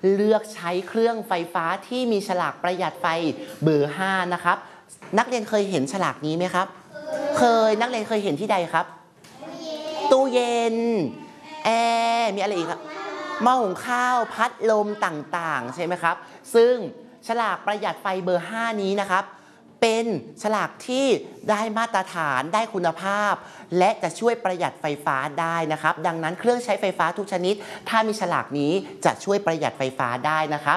เลือกใช้เครื่องไฟฟ้าที่มีฉลากประหยัดไฟเบอร์5นะครับนักเรียนเคยเห็นฉลากนี้ไหมครับเคยนักเรียนเคยเห็นที่ใดครับตู้เย็นแอร์มีอะไรอีกครับหม้อหุงข้าวพัดลมต่างๆใช่ไหมครับซึ่งฉลากประหยัดไฟเบอร์5นี้นะครับเป็นฉลากที่ได้มาตรฐานได้คุณภาพและจะช่วยประหยัดไฟฟ้าได้นะครับดังนั้นเครื่องใช้ไฟฟ้าทุกชนิดถ้ามีฉลากนี้จะช่วยประหยัดไฟฟ้าได้นะครับ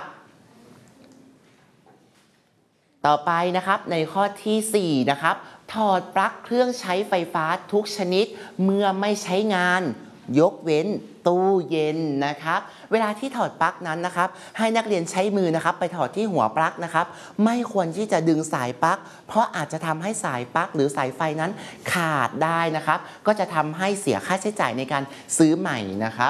ต่อไปนะครับในข้อที่4นะครับถอดปลั๊กเครื่องใช้ไฟฟ้าทุกชนิดเมื่อไม่ใช้งานยกเว้นตู้เย็นนะครับเวลาที่ถอดปลั๊กนั้นนะครับให้นักเรียนใช้มือนะครับไปถอดที่หัวปลั๊กนะครับไม่ควรที่จะดึงสายปลั๊กเพราะอาจจะทำให้สายปลั๊กหรือสายไฟนั้นขาดได้นะครับก็จะทำให้เสียค่าใช้จ่ายในการซื้อใหม่นะครับ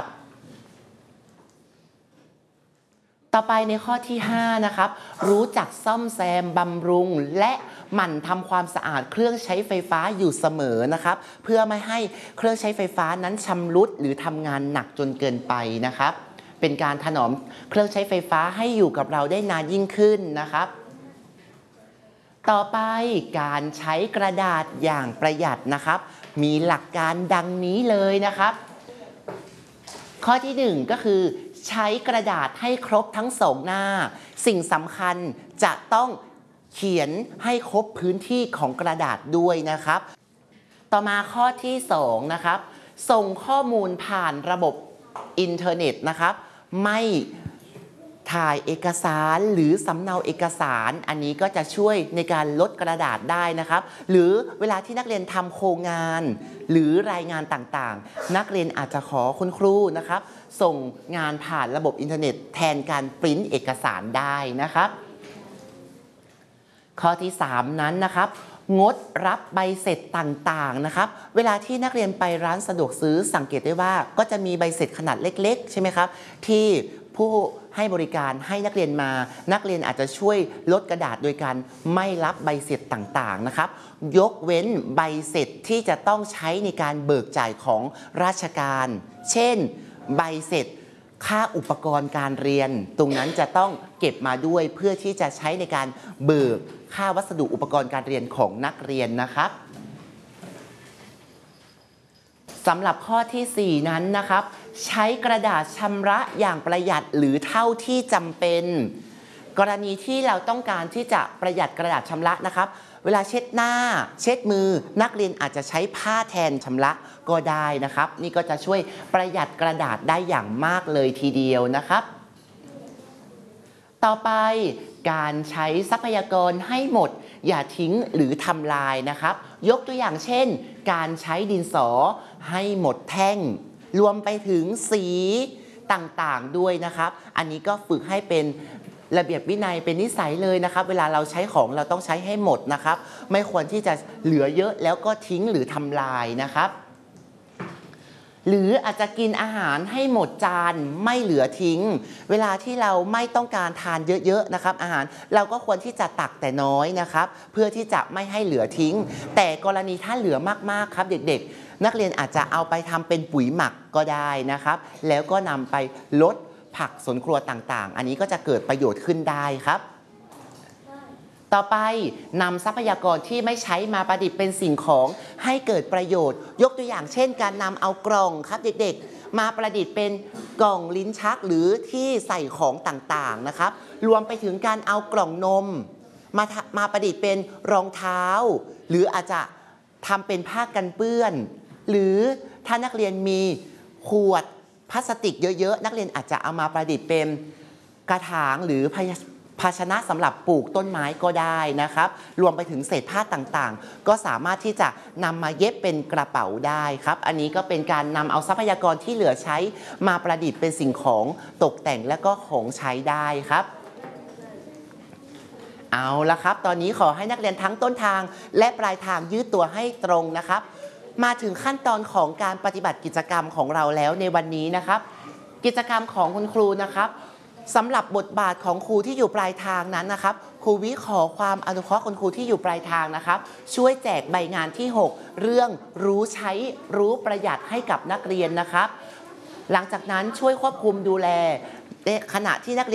ต่อไปในข้อที่5นะครับรู้จักซ่อมแซมบำรุงและหมั่นทำความสะอาดเครื่องใช้ไฟฟ้าอยู่เสมอนะครับเพื่อไม่ให้เครื่องใช้ไฟฟ้านั้นชำรุดหรือทำงานหนักจนเกินไปนะครับเป็นการถนอมเครื่องใช้ไฟฟ้าให้อยู่กับเราได้นานยิ่งขึ้นนะครับต่อไปการใช้กระดาษอย่างประหยัดนะครับมีหลักการดังนี้เลยนะครับข้อที่1ก็คือใช้กระดาษให้ครบทั้ง2หน้าสิ่งสำคัญจะต้องเขียนให้ครบพื้นที่ของกระดาษด้วยนะครับต่อมาข้อที่2นะครับส่งข้อมูลผ่านระบบอินเทอร์เน็ตนะครับไม่ถ่ายเอกสารหรือสำเนาเอกสารอันนี้ก็จะช่วยในการลดกระดาษได้นะครับหรือเวลาที่นักเรียนทำโครงงานหรือรายงานต่างๆนักเรียนอาจจะขอคุณครูนะครับส่งงานผ่านระบบอินเทอร์เน็ตแทนการปริ้นเอกสารได้นะครับข้อที่3นั้นนะครับงดรับใบเสร็จต่างๆนะครับเวลาที่นักเรียนไปร้านสะดวกซื้อสังเกตได้ว่าก็จะมีใบเสร็จขนาดเล็กๆใช่ไหมครับที่ผู้ให้บริการให้นักเรียนมานักเรียนอาจจะช่วยลดกระดาษโดยการไม่รับใบเสร็จต่างๆนะครับยกเว้นใบเสร็จที่จะต้องใช้ในการเบิกจ่ายของราชการเช่นใบเสร็จค่าอุปกรณ์การเรียนตรงนั้นจะต้องเก็บมาด้วยเพื่อที่จะใช้ในการเบิกค่าวัสดุอุปกรณ์การเรียนของนักเรียนนะครับสำหรับข้อที่4นั้นนะครับใช้กระดาษชำระอย่างประหยัดหรือเท่าที่จำเป็นกรณีที่เราต้องการที่จะประหยัดกระดาษชำระนะครับเวลาเช็ดหน้าเช็ดมือนักเรียนอาจจะใช้ผ้าแทนชำระก็ได้นะครับนี่ก็จะช่วยประหยัดกระดาษได้อย่างมากเลยทีเดียวนะครับต่อไปการใช้ทรัพยากรให้หมดอย่าทิ้งหรือทำลายนะครับยกตัวอย่างเช่นการใช้ดินสอให้หมดแท่งรวมไปถึงสีต่างๆด้วยนะครับอันนี้ก็ฝึกให้เป็นระเบียบวินัยเป็นนิสัยเลยนะครับเวลาเราใช้ของเราต้องใช้ให้หมดนะครับไม่ควรที่จะเหลือเยอะแล้วก็ทิ้งหรือทำลายนะครับหรืออาจจะกินอาหารให้หมดจานไม่เหลือทิ้งเวลาที่เราไม่ต้องการทานเยอะๆนะครับอาหารเราก็ควรที่จะตักแต่น้อยนะครับเพื่อที่จะไม่ให้เหลือทิ้งแต่กรณีถ้าเหลือมากๆครับเด็กๆนักเรียนอาจจะเอาไปทำเป็นปุ๋ยหมักก็ได้นะครับแล้วก็นำไปลดผักสวนครัวต่างๆอันนี้ก็จะเกิดประโยชน์ขึ้นได้ครับต่อไปนำทรัพยากรที่ไม่ใช้มาประดิษฐ์เป็นสิ่งของให้เกิดประโยชน์ยกตัวอย่างเช่นการนำเอากล่องครับเด็กๆมาประดิษฐ์เป็นกล่องลิ้นชักหรือที่ใส่ของต่างๆนะครับรวมไปถึงการเอากล่องนมมาประดิษฐ์เป็นรองเท้าหรืออาจจะทำเป็นผ้ากันเปื้อนหรือถ้านักเรียนมีขวดพลาสติกเยอะๆนักเรียนอาจจะเอามาประดิษฐ์เป็นกระถางหรือภาชนะสำหรับปลูกต้นไม้ก็ได้นะครับรวมไปถึงเศษผ้าต่างๆก็สามารถที่จะนำมาเย็บเป็นกระเป๋าได้ครับอันนี้ก็เป็นการนำเอาทรัพยากรที่เหลือใช้มาประดิษฐ์เป็นสิ่งของตกแต่งและก็ของใช้ได้ครับเอาละครับตอนนี้ขอให้นักเรียนทั้งต้นทางและปลายทางยืดตัวให้ตรงนะครับมาถึงขั้นตอนของการปฏิบัติกิจกรรมของเราแล้วในวันนี้นะครับกิจกรรมของคุณครูนะครับสำหรับบทบาทของครูที่อยู่ปลายทางนั้นนะครับครูวิขอความอนุเคราะห์คุณครูที่อยู่ปลายทางนะครับช่วยแจกใบงานที่6เรื่องรู้ใช้รู้ประหยัดให้กับนักเรียนนะครับหลังจากนั้นช่วยควบคุมดูแลขณะที่นักเรียน